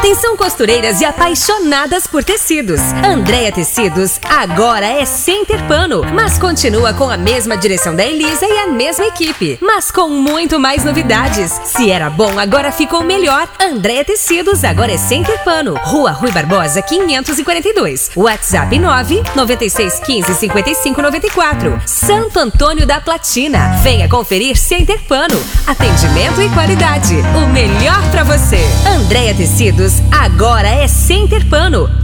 Atenção, costureiras e apaixonadas por tecidos. Andréa Tecidos agora é Center Pano, mas continua com a mesma direção da Elisa e a mesma equipe, mas com muito mais novidades. Se era bom, agora ficou melhor. Andréa Tecidos agora é Center Pano, Rua Rui Barbosa 542, WhatsApp 996155594, Santo Antônio da Platina. Venha conferir Center Pano, atendimento e qualidade, o melhor pra você. Andréa Tecidos agora é Center Pano.